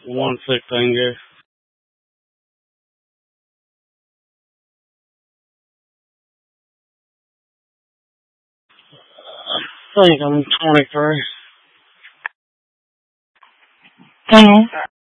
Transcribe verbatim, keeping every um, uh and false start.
one six finger. I think I'm twenty-three. Mm-hmm.